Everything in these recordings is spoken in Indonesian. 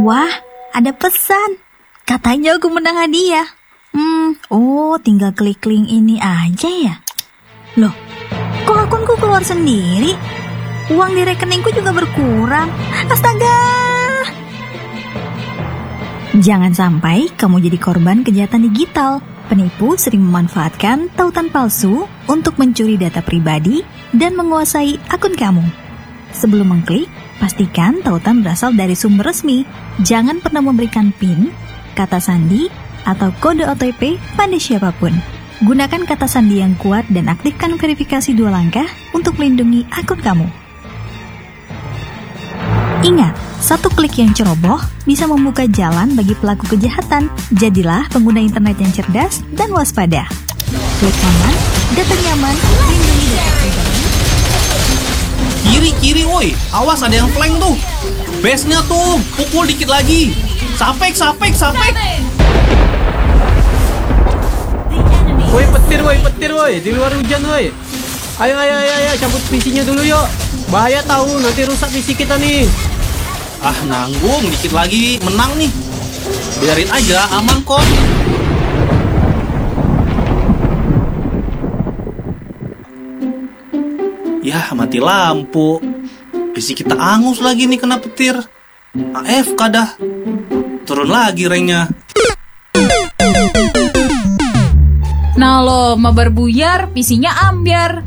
Wah, ada pesan. Katanya aku menang hadiah. Tinggal klik link ini aja ya. Loh, kok akunku keluar sendiri? Uang di rekeningku juga berkurang. Astaga! Jangan sampai kamu jadi korban kejahatan digital. Penipu sering memanfaatkan tautan palsu untuk mencuri data pribadi dan menguasai akun kamu. Sebelum mengklik, pastikan tautan berasal dari sumber resmi. Jangan pernah memberikan PIN, kata sandi, atau kode OTP pada siapapun. Gunakan kata sandi yang kuat dan aktifkan verifikasi 2 langkah untuk melindungi akun kamu. Ingat, 1 klik yang ceroboh bisa membuka jalan bagi pelaku kejahatan. Jadilah pengguna internet yang cerdas dan waspada. Klik aman, data nyaman, lindungi data pribadi. Kiri woi, awas ada yang flank tuh. Base-nya tuh, pukul dikit lagi. Sapek. Woi petir woi, di luar hujan woi. Ayo, cabut PC-nya dulu yuk. Bahaya tahu, nanti rusak PC kita nih. Ah, nanggung, dikit lagi menang nih. Biarin aja, aman kok. Yah, mati lampu. PC kita angus lagi nih kena petir. AFK dah. Turun lagi ranknya. Nah lo, mabar buyar, PC-nya ambyar.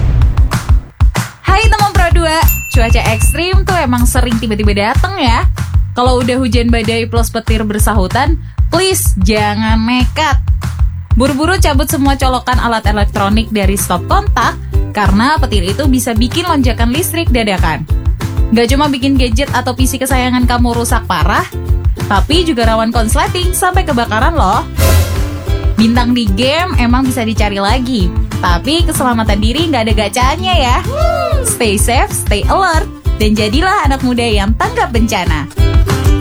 Hai teman Pro 2, cuaca ekstrim tuh emang sering tiba-tiba dateng ya. Kalau udah hujan badai plus petir bersahutan, please jangan nekat. Buru-buru cabut semua colokan alat elektronik dari stop kontak, karena petir itu bisa bikin lonjakan listrik dadakan. Gak cuma bikin gadget atau PC kesayangan kamu rusak parah, tapi juga rawan konsleting sampai kebakaran loh. Bintang di game emang bisa dicari lagi, tapi keselamatan diri nggak ada gacanya ya. Stay safe, stay alert, dan jadilah anak muda yang tanggap bencana.